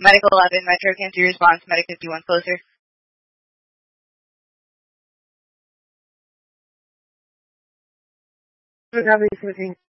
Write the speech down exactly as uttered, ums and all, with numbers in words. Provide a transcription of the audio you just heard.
Medic eleven, Metro Kansas response, Medic fifty-one closer. Copy, fourteen.